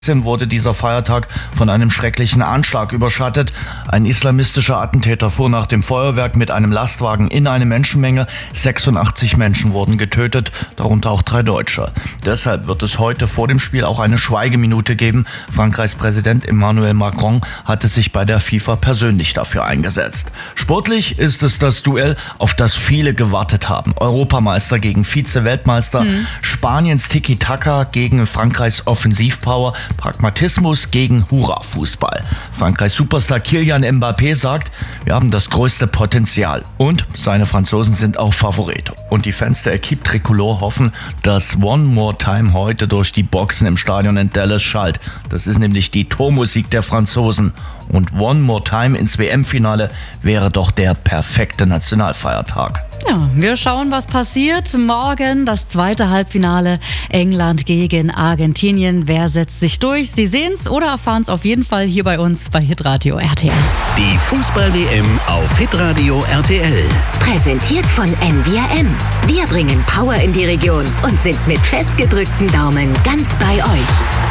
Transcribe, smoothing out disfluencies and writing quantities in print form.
Wurde dieser Feiertag von einem schrecklichen Anschlag überschattet. Ein islamistischer Attentäter fuhr nach dem Feuerwerk mit einem Lastwagen in eine Menschenmenge. 86 Menschen wurden getötet, darunter auch 3 Deutsche. Deshalb wird es heute vor dem Spiel auch eine Schweigeminute geben. Frankreichs Präsident Emmanuel Macron hatte sich bei der FIFA persönlich dafür eingesetzt. Sportlich ist es das Duell, auf das viele gewartet haben. Europameister gegen Vize-Weltmeister, Spaniens Tiki-Taka gegen Frankreichs Offensivpower, Pragmatismus gegen Hurra-Fußball. Frankreichs Superstar Kylian Mbappé sagt, wir haben das größte Potenzial und seine Franzosen sind auch Favorit. Und die Fans der Equipe Tricolore hoffen, dass One More Time heute durch die Boxen im Stadion in Dallas schallt. Das ist nämlich die Tormusik der Franzosen. Und One More Time ins WM-Finale wäre doch der perfekte Nationalfeiertag. Ja, wir schauen, was passiert. Morgen das zweite Halbfinale England gegen Argentinien. Wer setzt sich durch? Sie sehen's oder erfahren's auf jeden Fall hier bei uns bei Hitradio RTL. Die Fußball-WM auf Hitradio RTL. Präsentiert von NVRM. Wir bringen Power in die Region und sind mit festgedrückten Daumen ganz bei euch.